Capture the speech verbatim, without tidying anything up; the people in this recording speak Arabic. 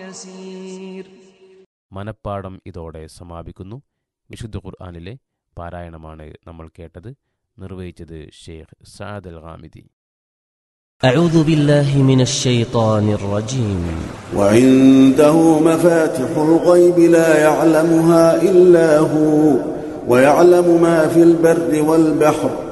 يسير. മനപ്പാഠം ഇതോടെ സമാപിക്കുന്നു. വിശുദ്ധ ഖുർആനിലെ പാരായണമാണ് നമ്മൾ കേട്ടത്. നിർവഹിച്ചത് ഷെയ്ഖ് സഅദ് അൽ ഗാമിദി. أعوذ بالله من الشيطان الرجيم. وعنده مفاتح الغيب لا يعلمها إلا هو ويعلم ما في البر والبحر